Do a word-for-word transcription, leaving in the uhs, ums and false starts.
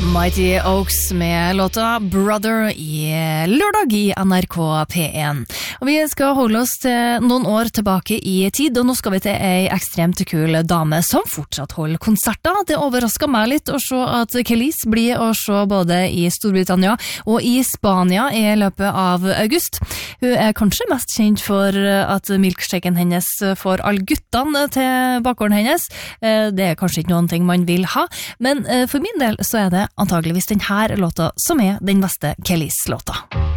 Mighty Oaks med låta Brother i lørdag i N R K P én. Og vi skal holde oss til noen år tilbake i tid, og nå skal vi til ei ekstremt kul dame som fortsatt holder konserter. Det overrasket meg litt å se at Kelis blir å se både i Storbritannia og i Spania i løpet av august. Hun er kanskje mest kjent for at milkshaken hennes får alle guttene til bakgården hennes. Det er kanskje ikke noen ting man vil ha, men for min del så er det antageligvis den her låta som er den beste Kelis-låta.